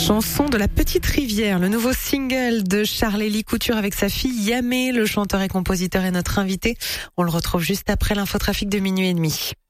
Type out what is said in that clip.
Chanson de la petite rivière, le nouveau single de Charles-Élie Couture avec sa fille Yamé. Le chanteur et compositeur est notre invité. On le retrouve juste après l'infotrafic de 12h30.